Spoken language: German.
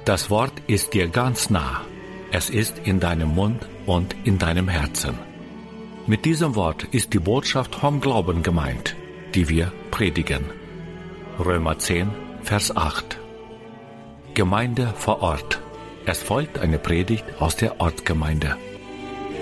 Das Wort ist dir ganz nah. Es ist in deinem Mund und in deinem Herzen. Mit diesem Wort ist die Botschaft vom Glauben gemeint, die wir predigen. Römer 10, Vers 8. Gemeinde vor Ort. Es folgt eine Predigt aus der Ortsgemeinde.